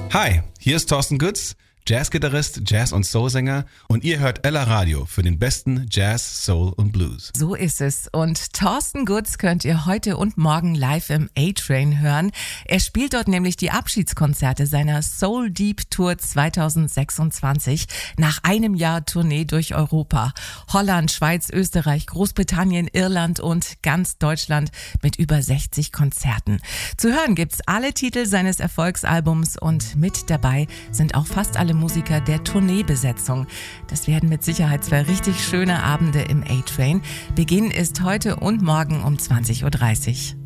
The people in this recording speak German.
Hi, hier ist Thorsten Gütz, Jazzgitarrist, Jazz- und Soulsänger und ihr hört Ella Radio für den besten Jazz, Soul und Blues. So ist es. Und Thorsten Gütz könnt ihr heute und morgen live im A-Train hören. Er spielt dort nämlich die Abschiedskonzerte seiner Soul Deep Tour 2026 nach einem Jahr Tournee durch Europa. Holland, Schweiz, Österreich, Großbritannien, Irland und ganz Deutschland mit über 60 Konzerten. Zu hören gibt's alle Titel seines Erfolgsalbums und mit dabei sind auch fast alle Musiker der Tourneebesetzung. Das werden mit Sicherheit zwei richtig schöne Abende im A-Train. Beginn ist heute und morgen um 20.30 Uhr.